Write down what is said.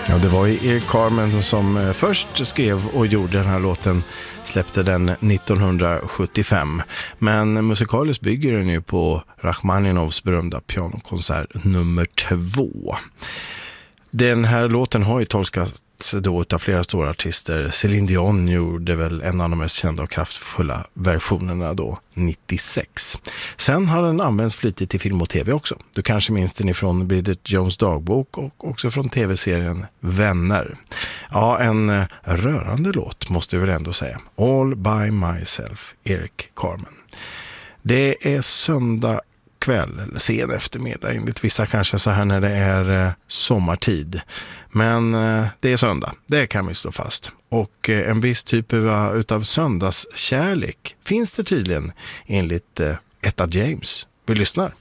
Ja, det var ju Eric Carmen som först skrev och gjorde den här låten, släppte den 1975. Men musikaliskt bygger den ju på Rachmaninoffs berömda pianokonsert nummer 2. Den här låten har ju tolkats då av flera stora artister. Celine Dion gjorde väl en av de mest kända och kraftfulla versionerna då, 96. Sen har den använts flitigt i film och tv också. Du kanske minns den ifrån Bridget Jones dagbok och också från tv-serien Vänner. Ja, en rörande låt måste jag väl ändå säga. All by myself, Eric Carmen. Det är söndag kväll eller sen eftermiddag, enligt vissa kanske så här när det är sommartid. Men det är söndag, det kan vi slå fast. Och en viss typ utav söndagskärlek finns det tydligen enligt Etta James. Vi lyssnar.